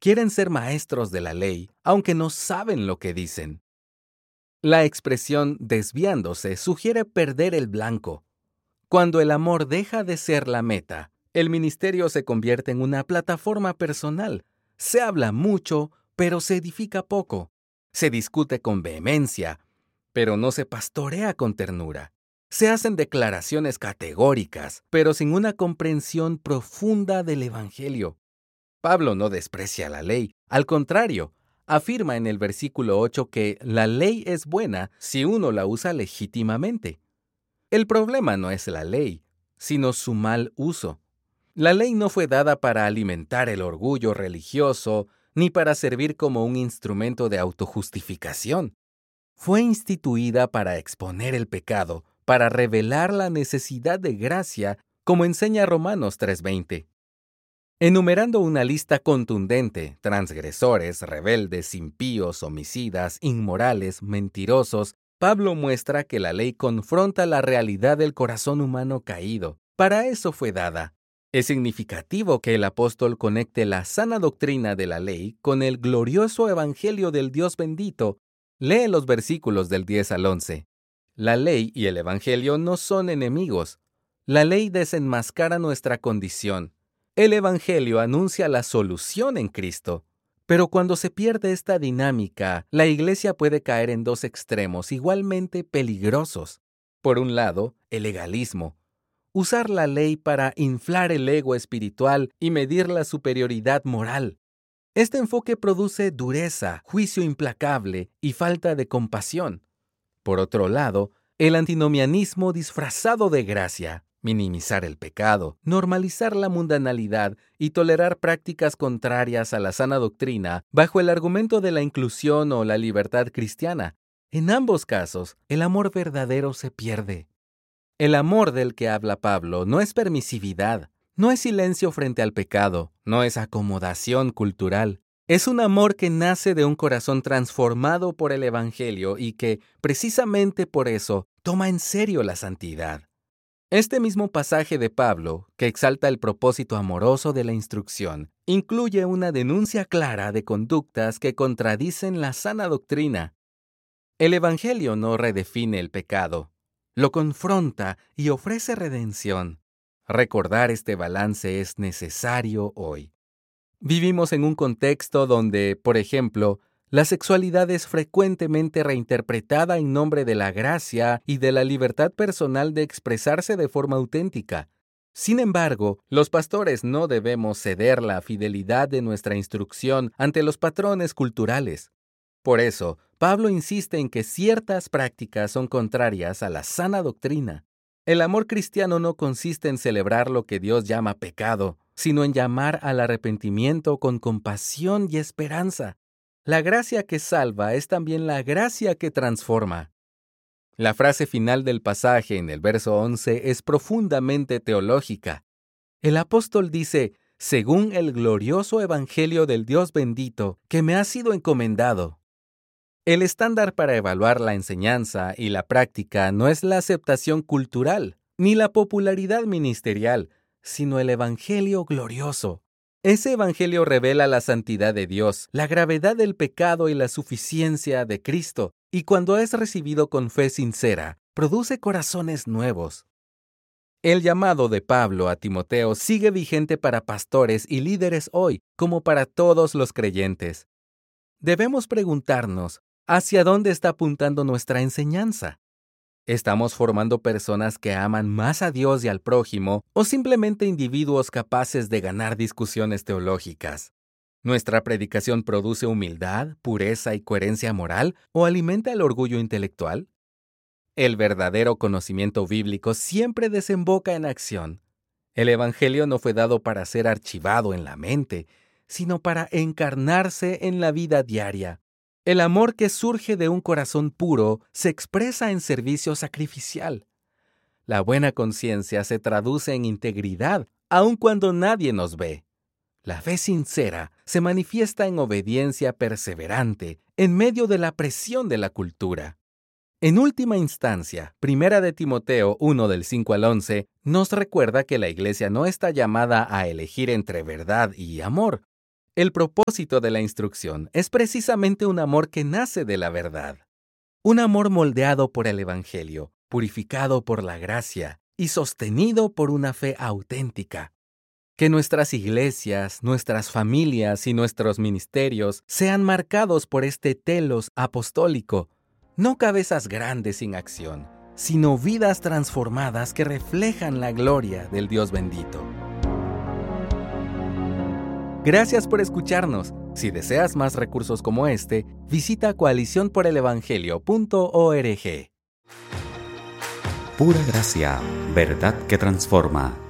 quieren ser maestros de la ley, aunque no saben lo que dicen. La expresión desviándose sugiere perder el blanco. Cuando el amor deja de ser la meta, el ministerio se convierte en una plataforma personal. Se habla mucho, pero se edifica poco. Se discute con vehemencia, pero no se pastorea con ternura. Se hacen declaraciones categóricas, pero sin una comprensión profunda del Evangelio. Pablo no desprecia la ley, al contrario, afirma en el versículo 8 que la ley es buena si uno la usa legítimamente. El problema no es la ley, sino su mal uso. La ley no fue dada para alimentar el orgullo religioso, ni para servir como un instrumento de autojustificación. Fue instituida para exponer el pecado, para revelar la necesidad de gracia, como enseña Romanos 3:20. Enumerando una lista contundente: transgresores, rebeldes, impíos, homicidas, inmorales, mentirosos, Pablo muestra que la ley confronta la realidad del corazón humano caído. Para eso fue dada. Es significativo que el apóstol conecte la sana doctrina de la ley con el glorioso evangelio del Dios bendito. Lee los versículos del 10 al 11. La ley y el evangelio no son enemigos. La ley desenmascara nuestra condición. El evangelio anuncia la solución en Cristo. Pero cuando se pierde esta dinámica, la iglesia puede caer en dos extremos igualmente peligrosos. Por un lado, el legalismo. Usar la ley para inflar el ego espiritual y medir la superioridad moral. Este enfoque produce dureza, juicio implacable y falta de compasión. Por otro lado, el antinomianismo disfrazado de gracia. Minimizar el pecado, normalizar la mundanalidad y tolerar prácticas contrarias a la sana doctrina bajo el argumento de la inclusión o la libertad cristiana. En ambos casos, el amor verdadero se pierde. El amor del que habla Pablo no es permisividad, no es silencio frente al pecado, no es acomodación cultural. Es un amor que nace de un corazón transformado por el Evangelio y que, precisamente por eso, toma en serio la santidad. Este mismo pasaje de Pablo, que exalta el propósito amoroso de la instrucción, incluye una denuncia clara de conductas que contradicen la sana doctrina. El Evangelio no redefine el pecado, lo confronta y ofrece redención. Recordar este balance es necesario hoy. Vivimos en un contexto donde, por ejemplo, la sexualidad es frecuentemente reinterpretada en nombre de la gracia y de la libertad personal de expresarse de forma auténtica. Sin embargo, los pastores no debemos ceder la fidelidad de nuestra instrucción ante los patrones culturales. Por eso, Pablo insiste en que ciertas prácticas son contrarias a la sana doctrina. El amor cristiano no consiste en celebrar lo que Dios llama pecado, sino en llamar al arrepentimiento con compasión y esperanza. La gracia que salva es también la gracia que transforma. La frase final del pasaje en el verso 11 es profundamente teológica. El apóstol dice: según el glorioso evangelio del Dios bendito, que me ha sido encomendado. El estándar para evaluar la enseñanza y la práctica no es la aceptación cultural, ni la popularidad ministerial, sino el evangelio glorioso. Ese evangelio revela la santidad de Dios, la gravedad del pecado y la suficiencia de Cristo, y cuando es recibido con fe sincera, produce corazones nuevos. El llamado de Pablo a Timoteo sigue vigente para pastores y líderes hoy, como para todos los creyentes. Debemos preguntarnos, ¿hacia dónde está apuntando nuestra enseñanza? ¿Estamos formando personas que aman más a Dios y al prójimo o simplemente individuos capaces de ganar discusiones teológicas? ¿Nuestra predicación produce humildad, pureza y coherencia moral o alimenta el orgullo intelectual? El verdadero conocimiento bíblico siempre desemboca en acción. El Evangelio no fue dado para ser archivado en la mente, sino para encarnarse en la vida diaria. El amor que surge de un corazón puro se expresa en servicio sacrificial. La buena conciencia se traduce en integridad, aun cuando nadie nos ve. La fe sincera se manifiesta en obediencia perseverante en medio de la presión de la cultura. En última instancia, 1 de Timoteo 1 del 5 al 11 nos recuerda que la iglesia no está llamada a elegir entre verdad y amor. El propósito de la instrucción es precisamente un amor que nace de la verdad. Un amor moldeado por el Evangelio, purificado por la gracia y sostenido por una fe auténtica. Que nuestras iglesias, nuestras familias y nuestros ministerios sean marcados por este telos apostólico, no cabezas grandes sin acción, sino vidas transformadas que reflejan la gloria del Dios bendito. Gracias por escucharnos. Si deseas más recursos como este, visita coaliciónporelevangelio.org. Pura gracia, verdad que transforma.